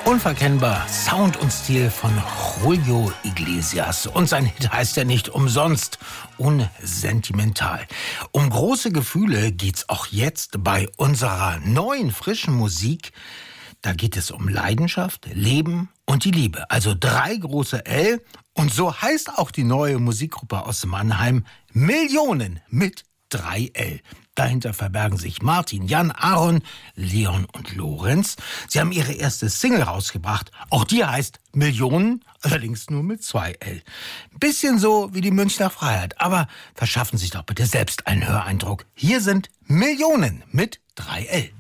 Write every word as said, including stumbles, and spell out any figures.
Unverkennbar Sound und Stil von Julio Iglesias. Und sein Hit heißt ja nicht umsonst unsentimental. Um große Gefühle geht's auch jetzt bei unserer neuen, frischen Musik. Da geht es um Leidenschaft, Leben und die Liebe. Also drei große L. Und so heißt auch die neue Musikgruppe aus Mannheim Millionen mit drei L. Dahinter verbergen sich Martin, Jan, Aaron, Leon und Lorenz. Sie haben ihre erste Single rausgebracht. Auch die heißt Millionen, allerdings nur mit zwei L. Bisschen so wie die Münchner Freiheit. Aber verschaffen Sie sich doch bitte selbst einen Höreindruck. Hier sind Millionen mit drei L.